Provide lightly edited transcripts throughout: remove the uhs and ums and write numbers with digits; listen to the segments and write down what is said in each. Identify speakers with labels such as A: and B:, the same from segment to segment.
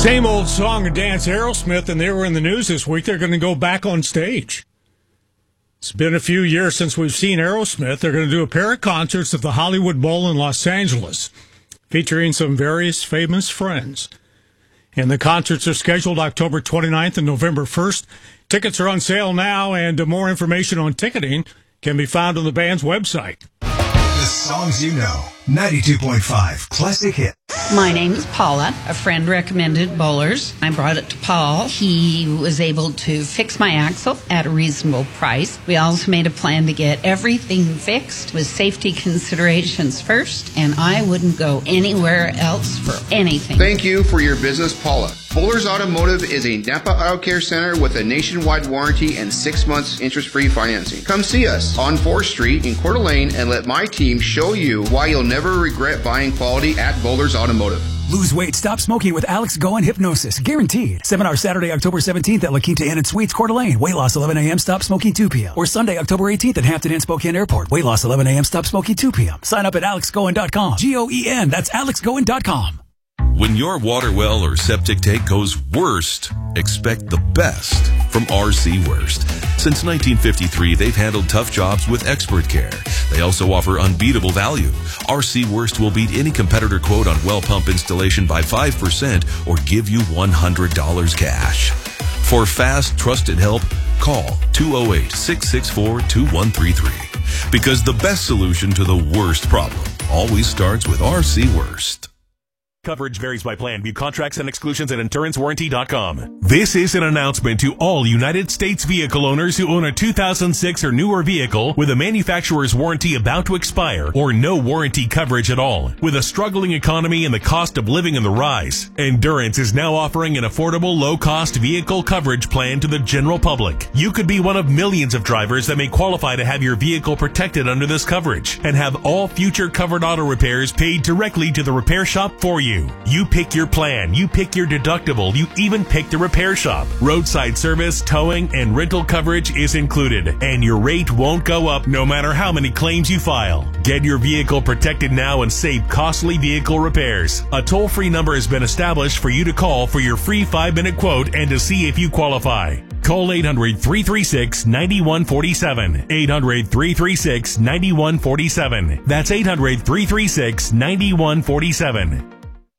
A: Same old song and dance, Aerosmith, and they were in the news this week. They're going to go back on stage. It's been a few years since we've seen Aerosmith. They're going to do a pair of concerts at the Hollywood Bowl in Los Angeles, featuring some various famous friends. And the concerts are scheduled October 29th and November 1st. Tickets are on sale now, and more information on ticketing can be found on the band's website.
B: The songs you know. 92.5 Classic Hit.
C: My name is Paula. A friend recommended Bowlers. I brought it to Paul. He was able to fix my axle at a reasonable price. We also made a plan to get everything fixed with safety considerations first, and I wouldn't go anywhere else for anything.
D: Thank you for your business, Paula. Bowlers Automotive is a Napa Auto Care Center with a nationwide warranty and 6 months interest-free financing. Come see us on 4th Street in Coeur d'Alene and let my team show you why you'll never regret buying quality at Bowlers Automotive.
E: Lose weight, stop smoking with Alex Go and Hypnosis. Guaranteed. Seminar Saturday, October 17th at La Quinta Inn and Suites, Coeur d'Alene. Weight loss 11 a.m., stop smoking 2 p.m. Or Sunday, October 18th at Hampton Inn, Spokane Airport. Weight loss 11 a.m., stop smoking 2 p.m. Sign up at alexgoen.com. G-O-E-N. That's alexgoen.com.
F: When your water well or septic tank goes worst, expect the best from RC Worst. Since 1953, they've handled tough jobs with expert care. They also offer unbeatable value. RC Worst will beat any competitor quote on well pump installation by 5% or give you $100 cash. For fast, trusted help, call 208-664-2133. Because the best solution to the worst problem always starts with RC Worst.
G: Coverage varies by plan. View contracts and exclusions at InsuranceWarranty.com. This is an announcement to all United States vehicle owners who own a 2006 or newer vehicle with a manufacturer's warranty about to expire or no warranty coverage at all. With a struggling economy and the cost of living on the rise, Endurance is now offering an affordable, low-cost vehicle coverage plan to the general public. You could be one of millions of drivers that may qualify to have your vehicle protected under this coverage and have all future covered auto repairs paid directly to the repair shop for you. You pick your plan, you pick your deductible, you even pick the repair shop. Roadside service, towing, and rental coverage is included, and your rate won't go up no matter how many claims you file. Get your vehicle protected now and save costly vehicle repairs. A toll-free number has been established for you to call for your free 5-minute quote and to see if you qualify. Call 800-336-9147. 800-336-9147. That's 800-336-9147.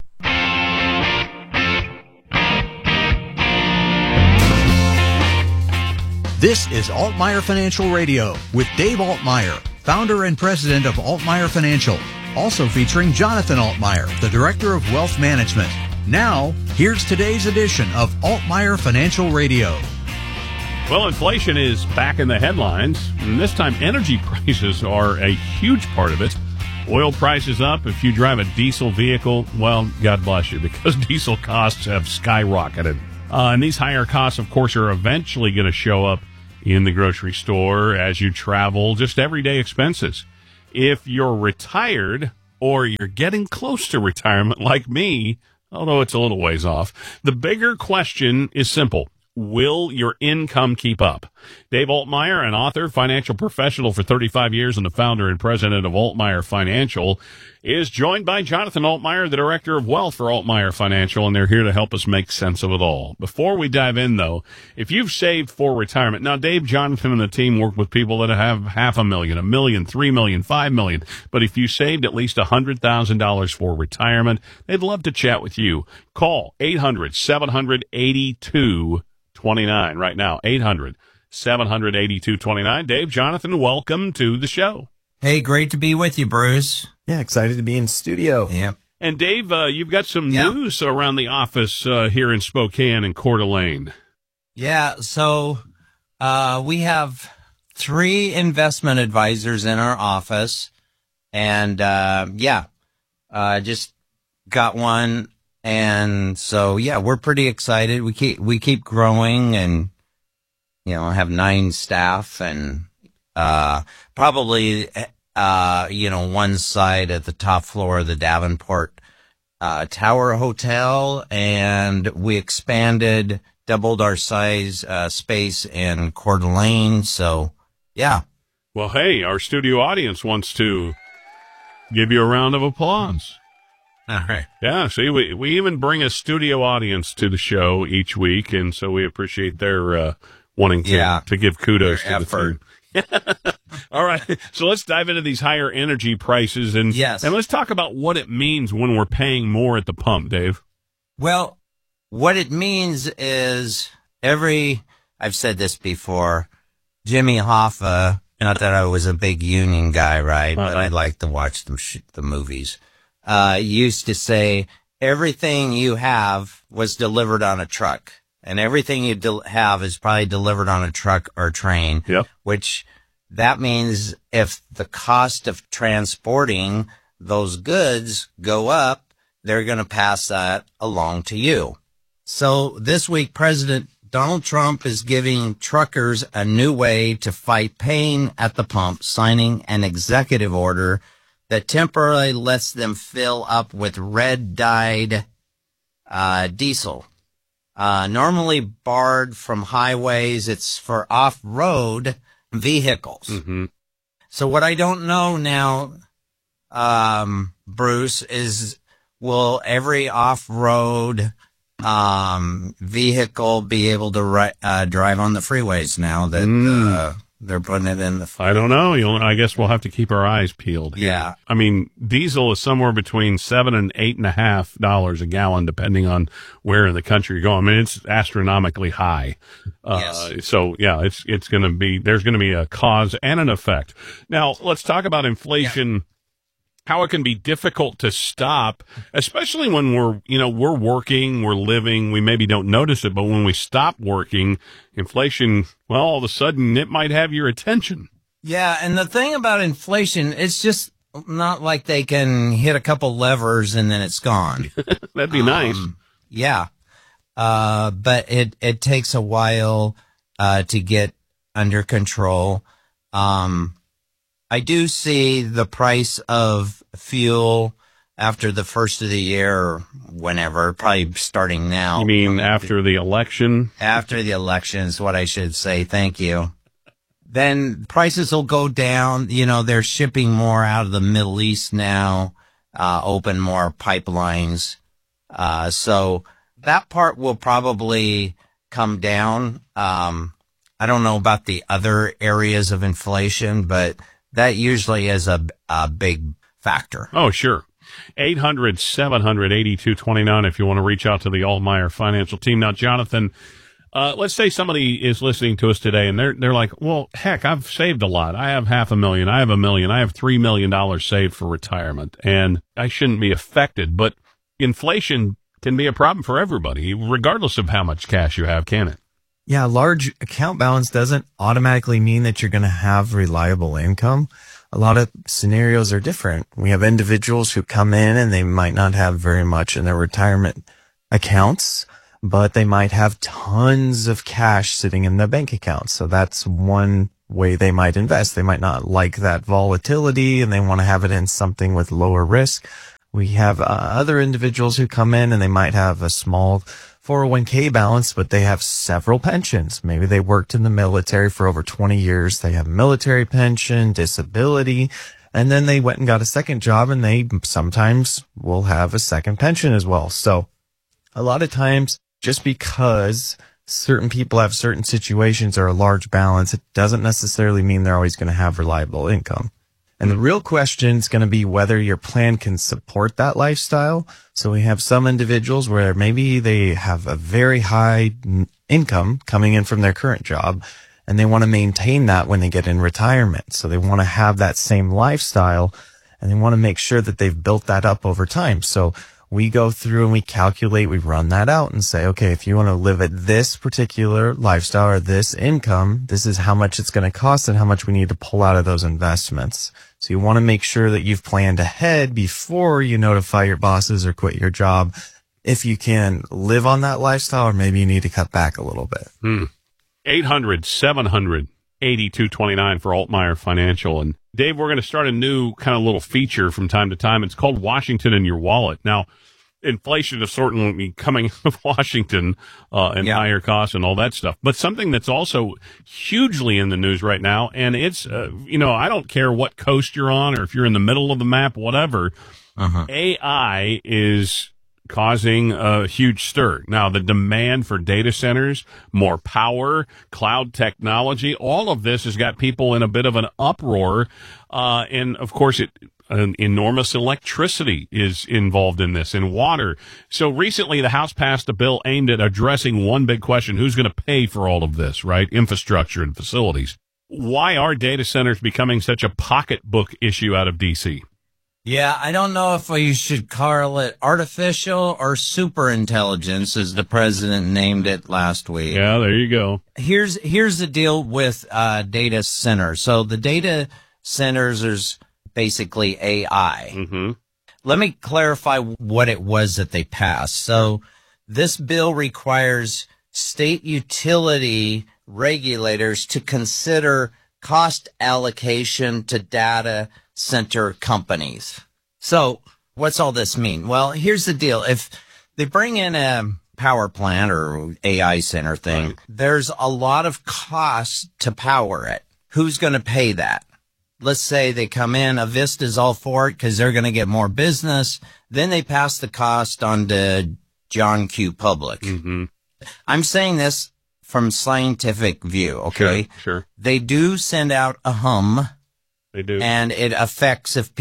H: This is Altmaier Financial Radio with Dave Altmaier, founder and president of Altmaier Financial. Also featuring Jonathan Altmaier, the director of wealth management. Now, here's today's edition of Altmaier Financial Radio.
I: Well, inflation is back in the headlines, and this time energy prices are a huge part of it. Oil prices up. If you drive a diesel vehicle, well, God bless you, because diesel costs have skyrocketed. And these higher costs, of course, are eventually going to show up in the grocery store as you travel, just everyday expenses. If you're retired or you're getting close to retirement like me, although it's a little ways off, the bigger question is simple. Will your income keep up? Dave Altmaier, an author, financial professional for 35 years and the founder and president of Altmaier Financial, is joined by Jonathan Altmaier, the director of wealth for Altmaier Financial, and they're here to help us make sense of it all. Before we dive in, though, if you've saved for retirement, now Dave, Jonathan, and the team work with people that have $500,000, $1 million, $3 million, $5 million, but if you saved at least $100,000 for retirement, they'd love to chat with you. Call 800-700-8229 right now, 800-700-8229. Dave, Jonathan, welcome to the show.
J: Hey, great to be with you, Bruce.
K: Yeah, excited to be in studio.
J: Yep.
I: And Dave, you've got some news around the office here in Spokane and Coeur d'Alene.
J: Yeah, so we have 3 investment advisors in our office, and just got one. And so, we're pretty excited. We keep growing, and, have 9 staff, and, probably, one side at the top floor of the Davenport, Tower Hotel, and we expanded, doubled our size, space in Coeur d'Alene. So, yeah.
I: Well, hey, our studio audience wants to give you a round of applause.
J: All right.
I: Yeah, see, we even bring a studio audience to the show each week, and so we appreciate their wanting to give kudos to
J: effort.
I: the team. All right, so let's dive into these higher energy prices, and let's talk about what it means when we're paying more at the pump, Dave.
J: Well, what it means is I've said this before, Jimmy Hoffa, not that I was a big union guy, right, but I like to watch the movies, used to say, everything you have was delivered on a truck, and everything you have is probably delivered on a truck or train, which that means if the cost of transporting those goods go up, they're going to pass that along to you. So this week, President Donald Trump is giving truckers a new way to fight pain at the pump, signing an executive order that temporarily lets them fill up with red-dyed diesel. Normally barred from highways, it's for off-road vehicles.
I: Mm-hmm.
J: So what I don't know now, Bruce, is will every off-road vehicle be able to drive on the freeways now that they're putting it in the...
I: I don't know. I guess we'll have to keep our eyes peeled.
J: Yeah.
I: I mean, diesel is somewhere between $7 and $8.50 a gallon, depending on where in the country you're going. I mean, it's astronomically high.
J: Yes.
I: So yeah, it's going to be, there's going to be a cause and an effect. Now let's talk about inflation. Yeah. How it can be difficult to stop, especially when we're working, we're living, we maybe don't notice it, but when we stop working, inflation, well, all of a sudden it might have your attention.
J: Yeah. And the thing about inflation, it's just not like they can hit a couple levers and then it's gone.
I: That'd be nice.
J: Yeah. But it takes a while, to get under control. I do see the price of fuel after the first of the year or whenever, probably starting now.
I: You mean after the election?
J: After the election is what I should say. Thank you. Then prices will go down. They're shipping more out of the Middle East now, open more pipelines. So that part will probably come down. I don't know about the other areas of inflation, but that usually is a big factor.
I: Oh, sure. 800-700-8229 if you want to reach out to the Altmaier Financial Team. Now, Jonathan, let's say somebody is listening to us today and they're like, well, heck, I've saved a lot. I have $500,000. I have $1 million. I have $3 million saved for retirement, and I shouldn't be affected. But inflation can be a problem for everybody, regardless of how much cash you have, can it?
K: Yeah, large account balance doesn't automatically mean that you're going to have reliable income. A lot of scenarios are different. We have individuals who come in and they might not have very much in their retirement accounts, but they might have tons of cash sitting in their bank accounts. So that's one way they might invest. They might not like that volatility and they want to have it in something with lower risk. We have other individuals who come in and they might have a small 401k balance, but they have several pensions. Maybe they worked in the military for over 20 years. They have military pension, disability, and then they went and got a second job and they sometimes will have a second pension as well. So a lot of times, just because certain people have certain situations or a large balance, it doesn't necessarily mean they're always going to have reliable income. And the real question is going to be whether your plan can support that lifestyle. So we have some individuals where maybe they have a very high income coming in from their current job, and they want to maintain that when they get in retirement. So they want to have that same lifestyle, and they want to make sure that they've built that up over time. So we go through and we calculate, we run that out and say, okay, if you want to live at this particular lifestyle or this income, this is how much it's going to cost and how much we need to pull out of those investments. So you want to make sure that you've planned ahead before you notify your bosses or quit your job if you can live on that lifestyle, or maybe you need to cut back a little bit.
I: 800-700-8229 for Altmaier Financial. And Dave, we're going to start a new kind of little feature from time to time. It's called Washington in Your Wallet. Now, inflation is certainly coming out of Washington, and higher costs and all that stuff. But something that's also hugely in the news right now, and it's, I don't care what coast you're on or if you're in the middle of the map, whatever, AI is causing a huge stir. Now, the demand for data centers, more power, cloud technology, all of this has got people in a bit of an uproar. And of course, enormous electricity is involved in this, and water. So recently, the House passed a bill aimed at addressing one big question: who's going to pay for all of this, right? Infrastructure and facilities. Why are data centers becoming such a pocketbook issue out of D.C.?
J: Yeah, I don't know if you should call it artificial or super intelligence, as the president named it last week.
I: Yeah, there you go.
J: Here's the deal with data centers. So the data centers is basically AI.
I: Mm-hmm.
J: Let me clarify what it was that they passed. So this bill requires state utility regulators to consider cost allocation to data center companies. So what's all this mean? Well, here's the deal. If they bring in a power plant or AI center thing, right, there's a lot of cost to power it. Who's going to pay that? Let's say they come in, Avista's all for it because they're going to get more business. Then they pass the cost on to John Q. Public.
I: Mm-hmm. I'm
J: saying this from scientific view, okay?
I: Sure.
J: They do send out a hum.
I: They do.
J: And it affects if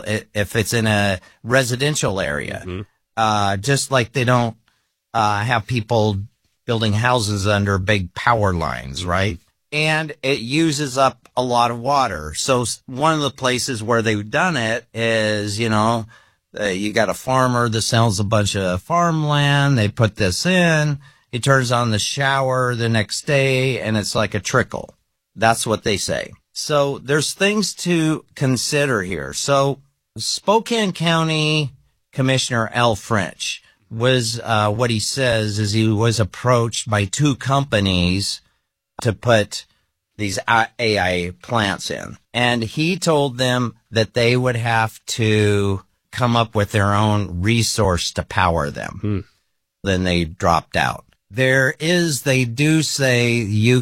J: it's in a residential area.
I: Mm-hmm.
J: Just like they don't have people building houses under big power lines, right? And it uses up a lot of water. So one of the places where they've done it is, you got a farmer that sells a bunch of farmland. They put this in. He turns on the shower the next day, and it's like a trickle. That's what they say. So there's things to consider here. So Spokane County Commissioner Al French was, what he says is he was approached by two companies to put these AI plants in. And he told them that they would have to come up with their own resource to power them. Then they dropped out. They do say you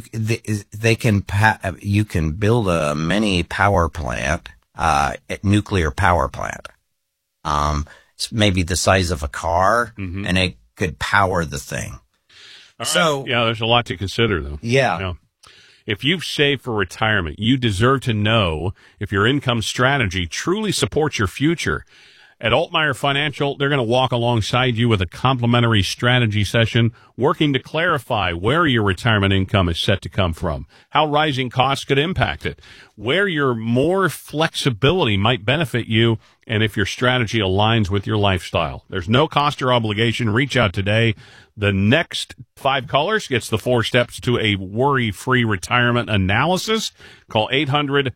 J: can build a mini power plant, nuclear power plant. It's maybe the size of a car, and it could power the thing.
I: All
J: so
I: right. Yeah, there's a lot to consider, though.
J: Yeah.
I: If you've saved for retirement, you deserve to know if your income strategy truly supports your future. At Altmaier Financial, they're going to walk alongside you with a complimentary strategy session, working to clarify where your retirement income is set to come from, how rising costs could impact it, where your more flexibility might benefit you, and if your strategy aligns with your lifestyle. There's no cost or obligation. Reach out today. The next 5 callers gets the 4 steps to a worry-free retirement analysis. Call 800-700-8229.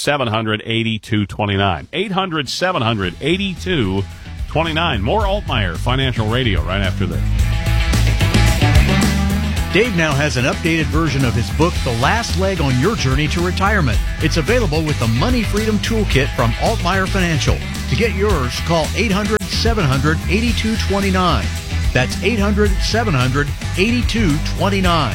I: 800-700-8229. More Altmaier Financial Radio right after this.
H: Dave now has an updated version of his book, The Last Leg on Your Journey to Retirement. It's available with the Money Freedom Toolkit from Altmaier Financial. To get yours, call 800-700-8229. That's 800-700-8229.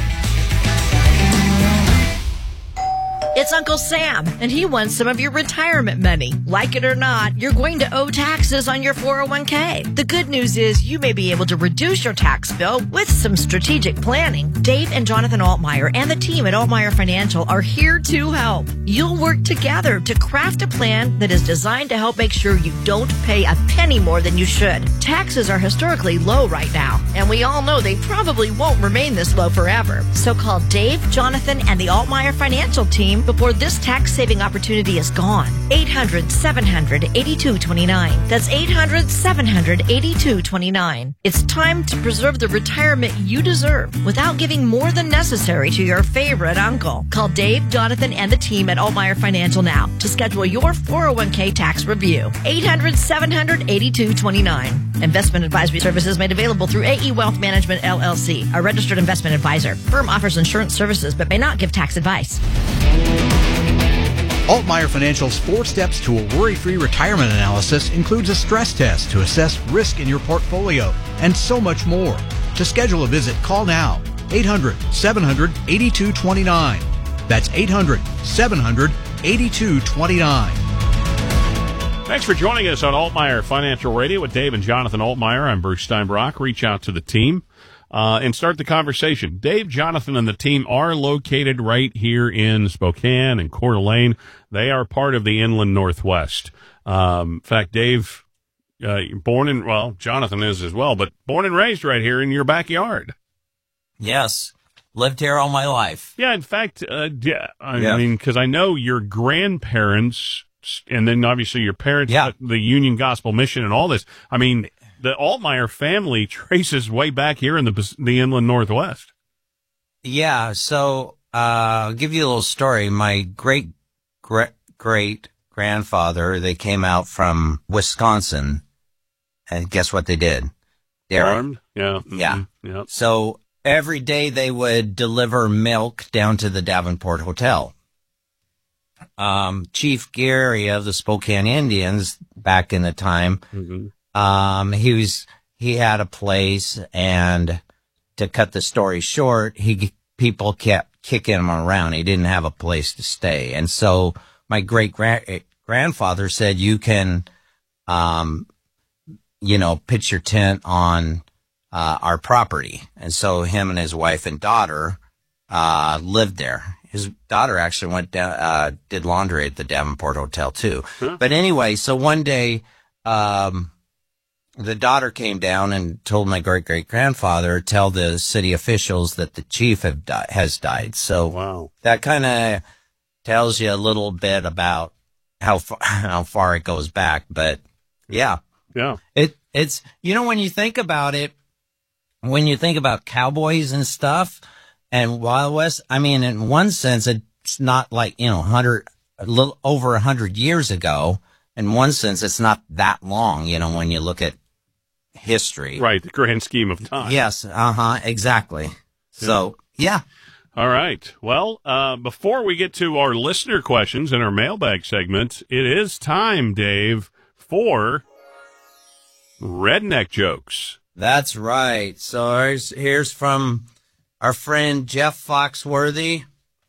L: It's Uncle Sam, and he wants some of your retirement money. Like it or not, you're going to owe taxes on your 401k. The good news is you may be able to reduce your tax bill with some strategic planning. Dave and Jonathan Altmaier and the team at Altmaier Financial are here to help. You'll work together to craft a plan that is designed to help make sure you don't pay a penny more than you should. Taxes are historically low right now, and we all know they probably won't remain this low forever. So call Dave, Jonathan, and the Altmaier Financial team before this tax-saving opportunity is gone. 800-700-8229. That's 800-700-8229. It's time to preserve the retirement you deserve without giving more than necessary to your favorite uncle. Call Dave, Jonathan, and the team at Altmaier Financial now to schedule your 401k tax review. 800-700-8229. Investment advisory services made available through AE Wealth Management, LLC, a registered investment advisor. Firm offers insurance services but may not give tax advice.
H: Altmaier Financial's 4 steps to a worry-free retirement analysis includes a stress test to assess risk in your portfolio and so much more. To schedule a visit, call now. 800-700-8229. That's 800-700-8229.
I: Thanks for joining us on Altmaier Financial Radio with Dave and Jonathan Altmaier. I'm Bruce Steinbrock. Reach out to the team and start the conversation. Dave, Jonathan, and the team are located right here in Spokane and Coeur d'Alene. They are part of the Inland Northwest. In fact, Dave, Jonathan is as well, but born and raised right here in your backyard.
J: Yes. Lived here all my life.
I: Yeah, in fact, I mean, because I know your grandparents, and then obviously your parents, the Union Gospel Mission and all this. I mean, the Altmaier family traces way back here in the Inland Northwest.
J: Yeah, so I'll give you a little story. My great-grandfather, they came out from Wisconsin, and guess what they did?
I: Farmed? Yeah.
J: Yeah.
I: Yeah.
J: So every day they would deliver milk down to the Davenport Hotel. Chief Gary of the Spokane Indians back in the time, he had a place, and to cut the story short, people kept kicking him around. He didn't have a place to stay. And so my grandfather said, you can, pitch your tent on, our property. And so him and his wife and daughter, lived there. His daughter actually went down, did laundry at the Davenport Hotel too. Huh? But anyway, so one day, the daughter came down and told my great-great-grandfather, tell the city officials that the chief has died. So that kind of tells you a little bit about how far it goes back. But yeah. It's, when you think about it, when you think about cowboys and stuff, and Wild West, I mean, in one sense, it's not like, a little over 100 years ago. In one sense, it's not that long, when you look at history.
I: Right, the grand scheme of time.
J: Yes, exactly. So, yeah.
I: All right. Well, before we get to our listener questions in our mailbag segment, it is time, Dave, for redneck jokes.
J: That's right. So here's from our friend Jeff Foxworthy.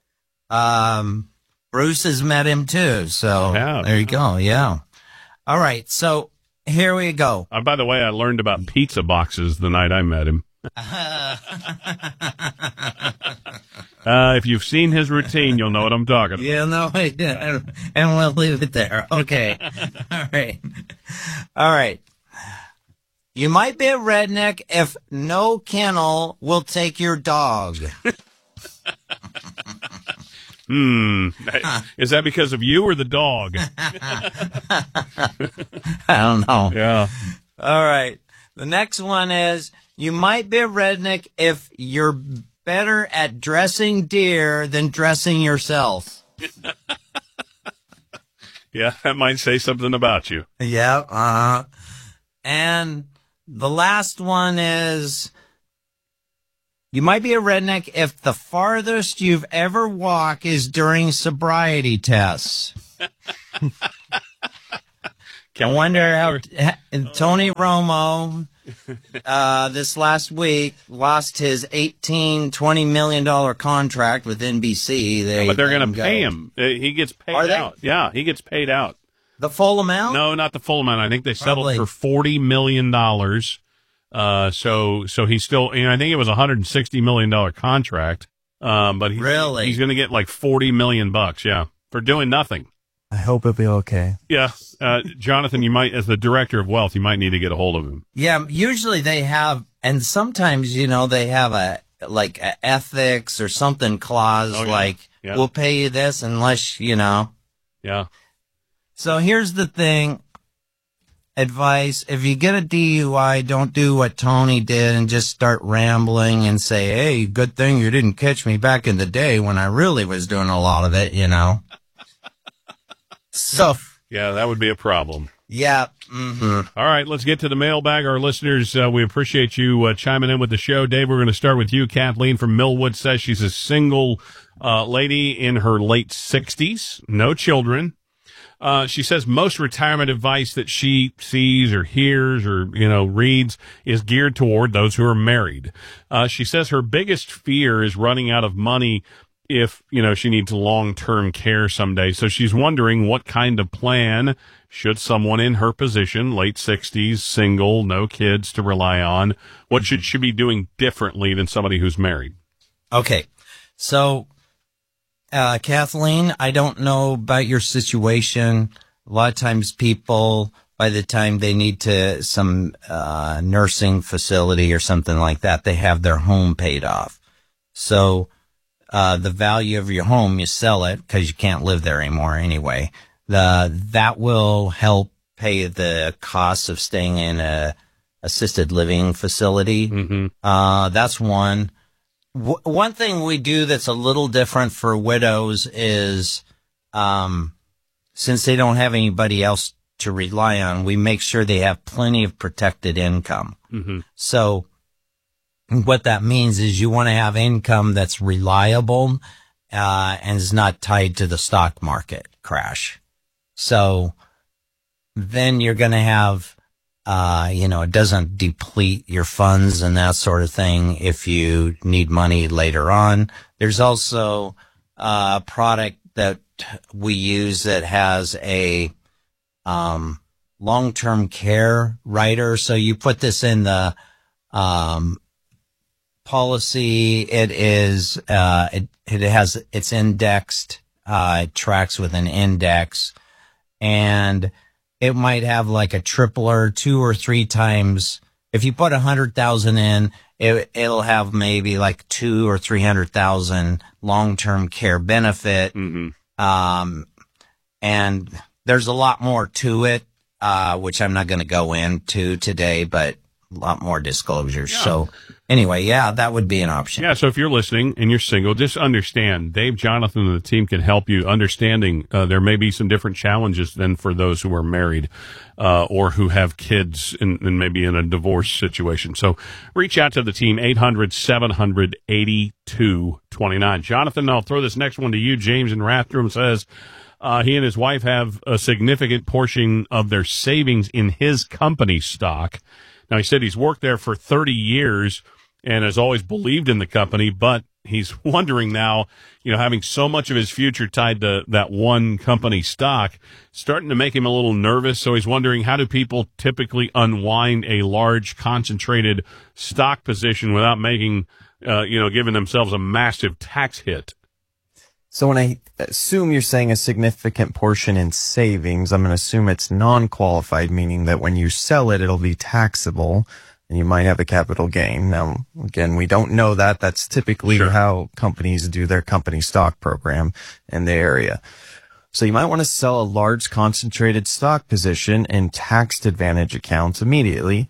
J: Bruce has met him too. So there you go. Yeah. All right. So here we go.
I: By the way, I learned about pizza boxes the night I met him. If you've seen his routine, you'll know what I'm talking about.
J: Yeah, no, and we'll leave it there. Okay. All right. You might be a redneck if no kennel will take your dog.
I: Is that because of you or the dog?
J: I don't know.
I: Yeah.
J: All right. The next one is, you might be a redneck if you're better at dressing deer than dressing yourself.
I: Yeah, that might say something about you.
J: Yeah. And the last one is, you might be a redneck if the farthest you've ever walked is during sobriety tests. I wonder how Tony Romo this last week lost his $20 million contract with NBC.
I: But they're going to pay him. He gets paid out. Yeah, he gets paid out.
J: The full amount?
I: No, not the full amount. I think they settled for $40 million. So he's still, I think it was a $160 million contract. But he's going to get like $40 million, yeah, for doing nothing.
K: I hope it'll be okay.
I: Yeah. Jonathan, you might, as the director of wealth, you might need to get a hold of him.
J: Yeah. Usually they have, and sometimes, they have a ethics or something clause, we'll pay you this unless,
I: Yeah.
J: So here's the thing. Advice, if you get a DUI, don't do what Tony did and just start rambling and say, hey, good thing you didn't catch me back in the day when I really was doing a lot of it, So.
I: Yeah, that would be a problem.
J: Yeah. Mm-hmm.
I: All right, let's get to the mailbag. Our listeners, we appreciate you chiming in with the show. Dave, we're going to start with you. Kathleen from Millwood says she's a single lady in her late 60s, no children. She says most retirement advice that she sees or hears or, reads is geared toward those who are married. She says her biggest fear is running out of money if, she needs long-term care someday. So she's wondering what kind of plan should someone in her position, late 60s, single, no kids to rely on, what should she be doing differently than somebody who's married?
J: Okay. So, Kathleen, I don't know about your situation. A lot of times people, by the time they need to some nursing facility or something like that, they have their home paid off. So the value of your home, you sell it because you can't live there anymore anyway. That will help pay the costs of staying in a assisted living facility.
I: Mm-hmm.
J: That's one. One thing we do that's a little different for widows is, since they don't have anybody else to rely on, we make sure they have plenty of protected income.
I: Mm-hmm.
J: So what that means is you want to have income that's reliable, and is not tied to the stock market crash. So then you're going to have, it doesn't deplete your funds and that sort of thing if you need money later on. There's also a product that we use that has a long-term care rider. So you put this in the policy. It is it's indexed. It tracks with an index, and it might have like a tripler 2 or 3 times. If you put 100,000 in, it'll have maybe like 200,000 or 300,000 long-term care benefit.
I: Mm-hmm.
J: And there's a lot more to it, which I'm not going to go into today, but a lot more disclosures.
I: Yeah.
J: So anyway, yeah, that would be an option.
I: Yeah, so if you're listening and you're single, just understand Dave, Jonathan, and the team can help you understanding there may be some different challenges than for those who are married or who have kids and maybe in a divorce situation. So reach out to the team, 800-700-8229. Jonathan, I'll throw this next one to you. James in Rathdrum says he and his wife have a significant portion of their savings in his company stock. Now, he said he's worked there for 30 years and has always believed in the company, but he's wondering now, having so much of his future tied to that one company stock, starting to make him a little nervous. So he's wondering, how do people typically unwind a large concentrated stock position without making, giving themselves a massive tax hit?
K: So when I assume you're saying a significant portion in savings, I'm going to assume it's non-qualified, meaning that when you sell it, it'll be taxable and you might have a capital gain. Now, again, we don't know that. That's typically how companies do their company stock program in the area. So you might want to sell a large concentrated stock position in tax advantage accounts immediately,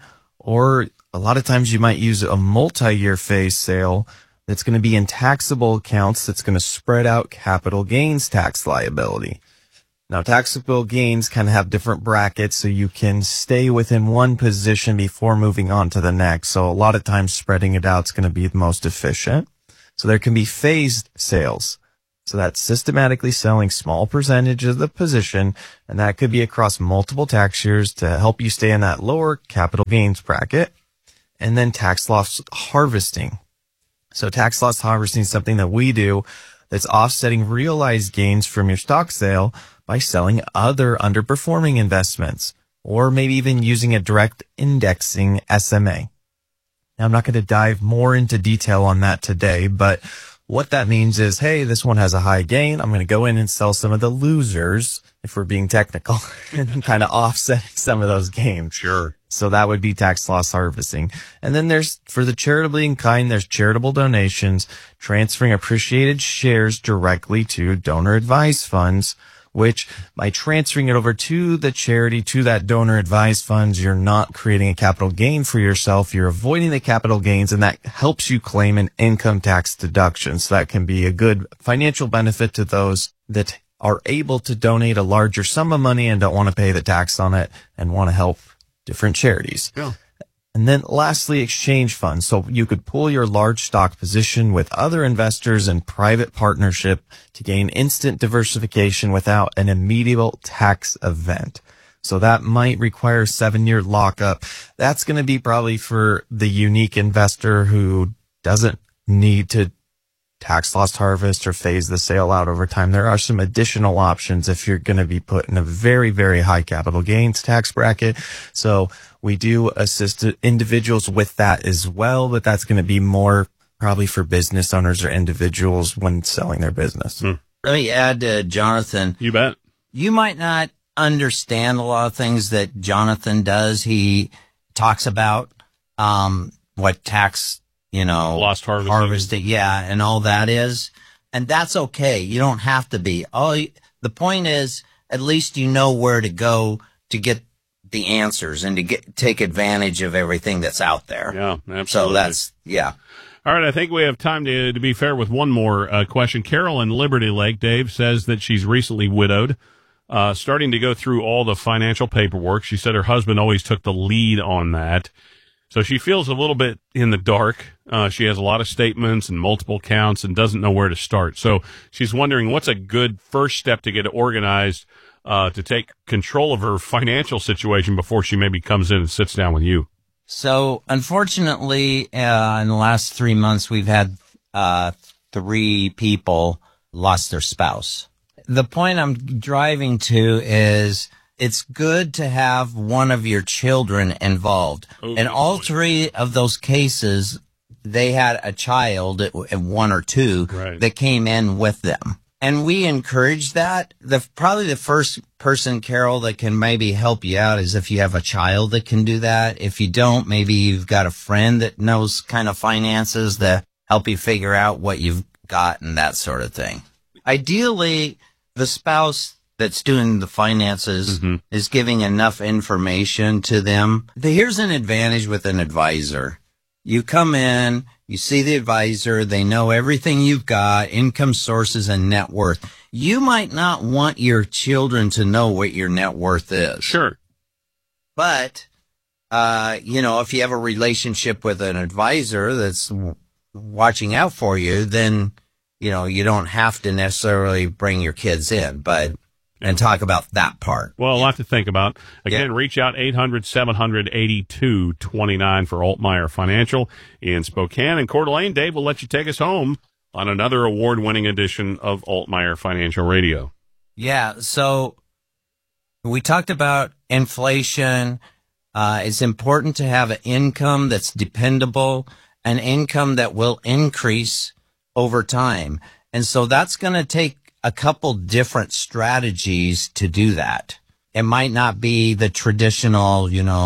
K: or a lot of times you might use a multi-year phase sale that's going to be in taxable accounts that's going to spread out capital gains tax liability. Now, taxable gains kind of have different brackets, so you can stay within one position before moving on to the next. So a lot of times spreading it out is going to be the most efficient. So there can be phased sales. So that's systematically selling small percentages of the position, and that could be across multiple tax years to help you stay in that lower capital gains bracket. And then tax loss harvesting. So tax loss harvesting is something that we do that's offsetting realized gains from your stock sale by selling other underperforming investments, or maybe even using a direct indexing SMA. Now, I'm not going to dive more into detail on that today, but what that means is, hey, this one has a high gain. I'm going to go in and sell some of the losers, if we're being technical, and kind of offset some of those gains.
I: Sure.
K: So that would be tax loss harvesting. And then there's, for the charitably in kind, there's charitable donations, transferring appreciated shares directly to donor advised funds, which by transferring it over to the charity, to that donor advised funds, you're not creating a capital gain for yourself. You're avoiding the capital gains, and that helps you claim an income tax deduction. So that can be a good financial benefit to those that are able to donate a larger sum of money and don't want to pay the tax on it and want to help different charities.
I: Yeah.
K: And then lastly, exchange funds. So you could pool your large stock position with other investors in private partnership to gain instant diversification without an immediate tax event. So that might require 7-year lockup. That's going to be probably for the unique investor who doesn't need to tax loss harvest or phase the sale out over time. There are some additional options if you're going to be put in a very, very high capital gains tax bracket. So we do assist individuals with that as well, but that's going to be more probably for business owners or individuals when selling their business.
J: Let me add to Jonathan.
I: You bet.
J: You might not understand a lot of things that Jonathan does. He talks about what tax,
I: lost
J: harvesting, and all that is. And that's okay. You don't have to be. The point is, at least you know where to go to get the answers and to take advantage of everything that's out there.
I: Yeah, absolutely.
J: So that's,
I: All right, I think we have time to be fair with one more question. Carol in Liberty Lake, Dave, says that she's recently widowed, starting to go through all the financial paperwork. She said her husband always took the lead on that. So she feels a little bit in the dark. She has a lot of statements and multiple accounts and doesn't know where to start. So she's wondering what's a good first step to get it organized, to take control of her financial situation before she maybe comes in and sits down with you.
J: So, unfortunately, in the last 3 months, we've had 3 people lost their spouse. The point I'm driving to is it's good to have one of your children involved. In all 3 of those cases, they had a child, 1 or 2, that came in with them. And we encourage that. Probably the first person, Carol, that can maybe help you out is if you have a child that can do that. If you don't, maybe you've got a friend that knows kind of finances that help you figure out what you've got and that sort of thing. Ideally, the spouse that's doing the finances is giving enough information to them. Here's an advantage with an advisor. You come in, you see the advisor, they know everything you've got, income sources and net worth. You might not want your children to know what your net worth is.
I: Sure.
J: But, if you have a relationship with an advisor that's watching out for you, then, you don't have to necessarily bring your kids in, and talk about that part.
I: Well, a lot to think about. Again, reach out 800-700-8229 for Altmaier Financial in Spokane and Coeur d'Alene. Dave will let you take us home on another award-winning edition of Altmaier Financial Radio.
J: Yeah, so we talked about inflation. It's important to have an income that's dependable, an income that will increase over time. And so that's going to take a couple different strategies to do that. It might not be the traditional,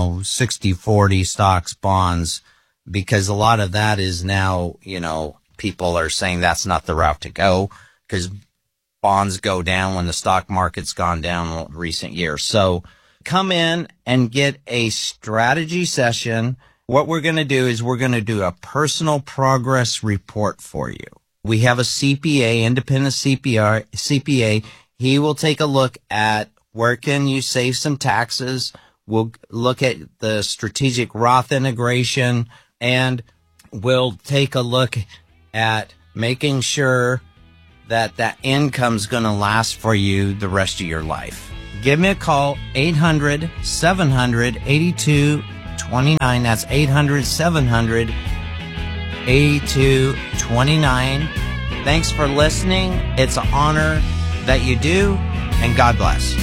J: 60-40 stocks, bonds, because a lot of that is now, people are saying that's not the route to go because bonds go down when the stock market's gone down in recent years. So come in and get a strategy session. What we're going to do is we're going to do a personal progress report for you. We have a CPA, independent CPA. He will take a look at where can you save some taxes. We'll look at the strategic Roth integration, and we'll take a look at making sure that that income's going to last for you the rest of your life. Give me a call, 800-700-8229. That's 800-700-8229. Thanks for listening. It's an honor that you do, and God bless.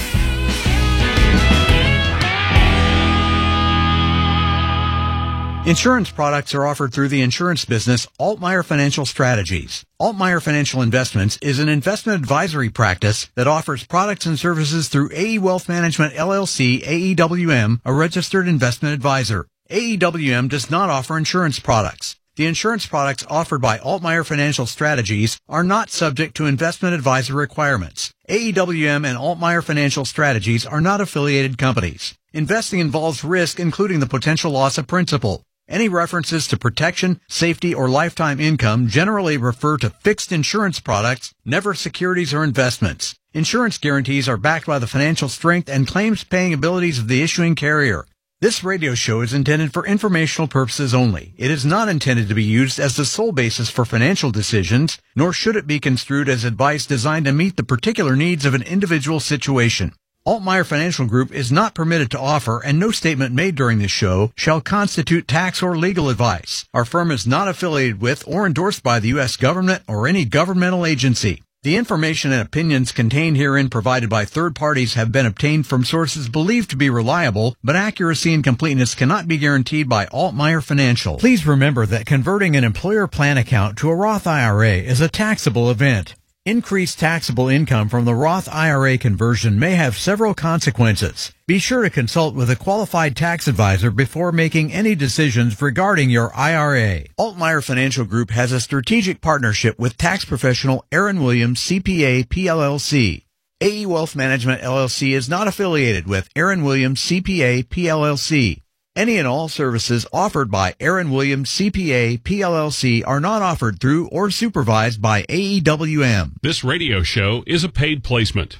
H: Insurance products are offered through the insurance business Altmaier Financial Strategies. Altmaier Financial Investments is an investment advisory practice that offers products and services through AE Wealth Management LLC, AEWM, a registered investment advisor. AEWM does not offer insurance products. The insurance products offered by Altmaier Financial Strategies are not subject to investment advisor requirements. AEWM and Altmaier Financial Strategies are not affiliated companies. Investing involves risk, including the potential loss of principal. Any references to protection, safety, or lifetime income generally refer to fixed insurance products, never securities or investments. Insurance guarantees are backed by the financial strength and claims-paying abilities of the issuing carrier. This radio show is intended for informational purposes only. It is not intended to be used as the sole basis for financial decisions, nor should it be construed as advice designed to meet the particular needs of an individual situation. Altmaier Financial Group is not permitted to offer, and no statement made during this show shall constitute tax or legal advice. Our firm is not affiliated with or endorsed by the U.S. government or any governmental agency. The information and opinions contained herein provided by third parties have been obtained from sources believed to be reliable, but accuracy and completeness cannot be guaranteed by Altmaier Financial. Please remember that converting an employer plan account to a Roth IRA is a taxable event. Increased taxable income from the Roth IRA conversion may have several consequences. Be sure to consult with a qualified tax advisor before making any decisions regarding your IRA. Altmaier Financial Group has a strategic partnership with tax professional Aaron Williams, CPA, PLLC. AE Wealth Management, LLC is not affiliated with Aaron Williams, CPA, PLLC. Any and all services offered by Aaron Williams, CPA, PLLC are not offered through or supervised by AEWM.
G: This radio show is a paid placement.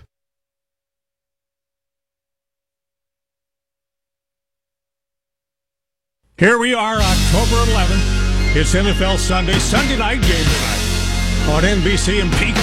A: Here we are, October 11th. It's NFL Sunday night game tonight on NBC and Peacock.